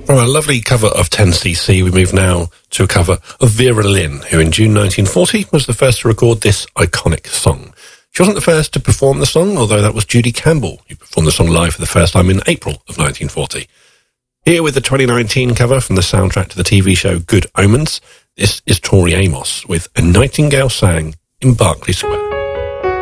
From a lovely cover of 10cc, we move now to a cover of Vera Lynn, who in June 1940 was the first to record this iconic song. She wasn't the first to perform the song, although that was Judy Campbell, who performed the song live for the first time in April of 1940. Here with the 2019 cover from the soundtrack to the TV show Good Omens, this is Tori Amos with A Nightingale Sang in Berkeley Square.